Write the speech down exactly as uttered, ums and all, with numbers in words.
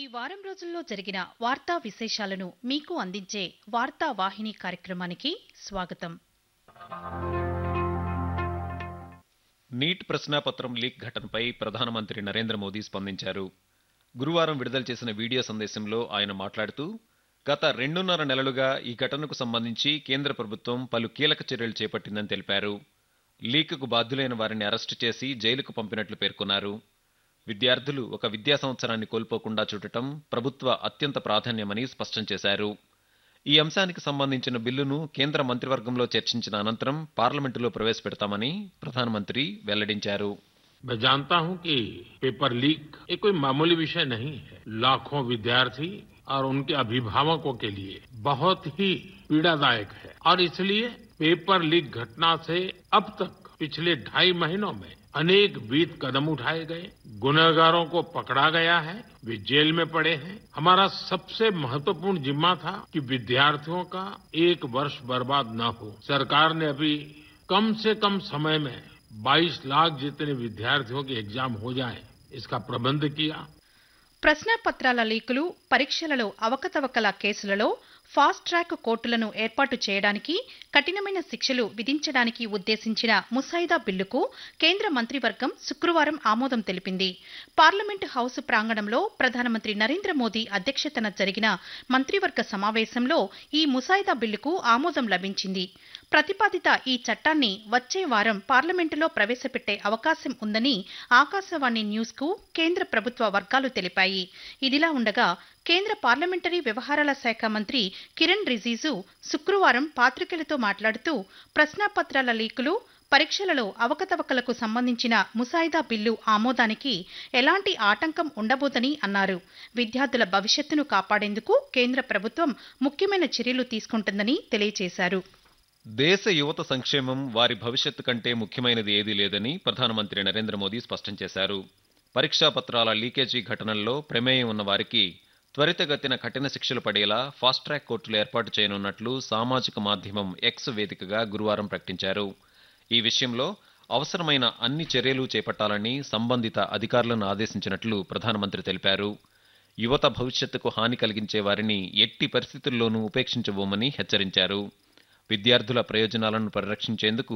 వారం రోజుల్లో జరిగిన వార్తా విశేషాలను మీకు అందించే వార్తా వాహిని కార్యక్రమానికి స్వాగతం. నీట్ ప్రశ్నాపత్రం లీక్ ఘటనపై ప్రధానమంత్రి నరేంద్ర మోదీ స్పందించారు. గురువారం విడుదల చేసిన వీడియో సందేశంలో ఆయన మాట్లాడుతూ, గత రెండున్నర నెలలుగా ఈ ఘటనకు సంబంధించి కేంద్ర ప్రభుత్వం పలు కీలక చర్యలు చేపట్టిందని తెలిపారు. లీక్కు బాధ్యులైన వారిని అరెస్టు చేసి జైలుకు పంపినట్లు పేర్కొన్నారు. విద్యార్థులు ఒక విద్యా సంవత్సరాన్ని కోల్పోకుండా చూడటం ప్రభుత్వ అత్యంత ప్రాధాన్యమని స్పష్టం చేశారు. ఈ అంశానికి సంబంధించిన బిల్లును కేంద్ర మంత్రివర్గంలో చర్చించిన అనంతరం పార్లమెంటులో ప్రవేశపెడతామని ప్రధానమంత్రి వెల్లడించారు. मैं जानता हूं कि पेपर लीक ये कोई मामूली विषय नहीं है. लाखों विद्यार्थी और उनके अभिभावकों के लिए बहुत ही पीड़ादायक है और इसलिए पेपर लीक घटना से अब तक पिछले ढाई महीनों में अनेक विध कदम उठाए गए, गुनहगारों को पकड़ा गया है, वे जेल में पड़े हैं. हमारा सबसे महत्वपूर्ण जिम्मा था कि विद्यार्थियों का एक वर्ष बर्बाद न हो. सरकार ने अभी कम से कम समय में बाईस लाख जितने विद्यार्थियों के एग्जाम हो जाए इसका प्रबंध किया. ప్రశ్నాపత్రాల లీకులు, పరీక్షలలో అవకతవకల కేసులలో ఫాస్ట్ ట్రాక్ కోర్టులను ఏర్పాటు చేయడానికి, కఠినమైన శిక్షలు విధించడానికి ఉద్దేశించిన ముసాయిదా బిల్లుకు కేంద్ర మంత్రివర్గం శుక్రవారం ఆమోదం తెలిపింది. పార్లమెంటు హౌస్ ప్రాంగణంలో ప్రధానమంత్రి నరేంద్ర మోదీ అధ్యక్షతన జరిగిన మంత్రివర్గ సమావేశంలో ఈ ముసాయిదా బిల్లుకు ఆమోదం లభించింది. ప్రతిపాదిత ఈ చట్టాన్ని వచ్చే వారం పార్లమెంటులో ప్రవేశపెట్టే అవకాశం ఉందని ఆకాశవాణి న్యూస్ కు కేంద్ర ప్రభుత్వ వర్గాలు తెలిపాయి. ఇదిలా ఉండగా కేంద్ర పార్లమెంటరీ వ్యవహారాల శాఖ మంత్రి కిరణ్ రిజిజు శుక్రవారం పాత్రికేయులతో మాట్లాడుతూ, ప్రశ్నాపత్రాల లీకులు, పరీక్షలలో అవకతవకలకు సంబంధించిన ముసాయిదా బిల్లు ఆమోదానికి ఎలాంటి ఆటంకం ఉండబోదని అన్నారు. విద్యార్థుల భవిష్యత్తును కాపాడేందుకు కేంద్ర ప్రభుత్వం ముఖ్యమైన చర్యలు తీసుకుంటుందని తెలియజేశారు. దేశ యువత సంక్షేమం, వారి భవిష్యత్తు కంటే ముఖ్యమైనది ఏదీ లేదని ప్రధానమంత్రి నరేంద్ర మోదీ స్పష్టం చేశారు. పరీక్షా పత్రాల లీకేజీ ఘటనల్లో ప్రమేయం ఉన్న వారికి త్వరితగతిన కఠిన శిక్షలు పడేలా ఫాస్ట్ ట్రాక్ కోర్టులు ఏర్పాటు చేయనున్నట్లు సామాజిక మాధ్యమం ఎక్స్ వేదికగా గురువారం ప్రకటించారు. ఈ విషయంలో అవసరమైన అన్ని చర్యలు చేపట్టాలని సంబంధిత అధికారులను ఆదేశించినట్లు ప్రధానమంత్రి తెలిపారు. యువత భవిష్యత్తుకు హాని కలిగించే వారిని ఎట్టి పరిస్థితుల్లోనూ ఉపేక్షించబోమని హెచ్చరించారు. విద్యార్థుల ప్రయోజనాలను పరిరక్షించేందుకు